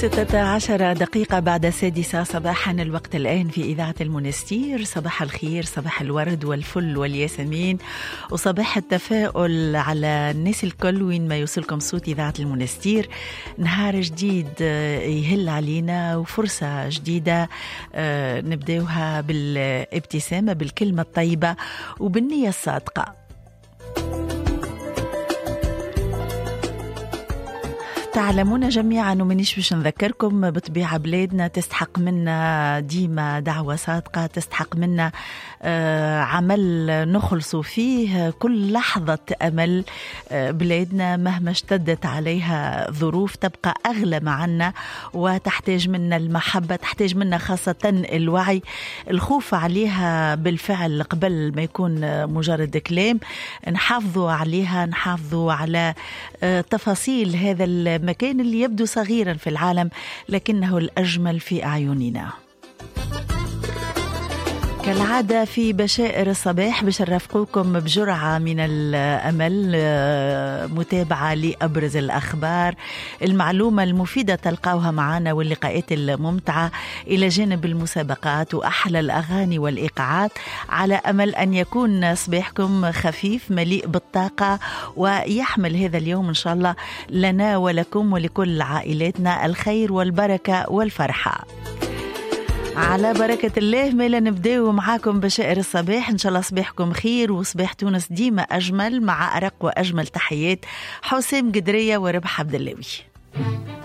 16 بعد 6 صباحا، الوقت الآن في إذاعة المنستير. صباح الخير، صباح الورد والفل والياسمين، وصباح التفاؤل على الناس الكل وين ما يوصلكم صوت إذاعة المنستير. نهار جديد يهل علينا وفرصة جديدة نبدأوها بالابتسامة، بالكلمة الطيبة وبالنية الصادقة. تعلمون جميعا ومنيش باش نذكركم، بطبيعة بلادنا تستحق منا ديما دعوة صادقة، تستحق منا عمل نخلصوا فيه كل لحظة أمل. بلادنا مهما اشتدت عليها ظروف تبقى أغلى معنا، وتحتاج منا المحبة، تحتاج منا خاصة الوعي، الخوف عليها بالفعل قبل ما يكون مجرد كلام. نحافظوا عليها، نحافظوا على تفاصيل هذا المكان اللي يبدو صغيرا في العالم لكنه الأجمل في أعيننا. كالعادة في بشائر الصباح باش نرافقوكم بجرعة من الأمل، متابعة لأبرز الأخبار، المعلومة المفيدة تلقاوها معنا، واللقاءات الممتعة، إلى جانب المسابقات وأحلى الأغاني والإيقاعات، على أمل أن يكون صباحكم خفيف مليء بالطاقة، ويحمل هذا اليوم إن شاء الله لنا ولكم ولكل عائلاتنا الخير والبركة والفرحة. على بركة الله ميلا نبداو معاكم بشائر الصباح. إن شاء الله صباحكم خير وصباح تونس ديما أجمل، مع أرق وأجمل تحيات حسام قدرية وربح عبد اللوي.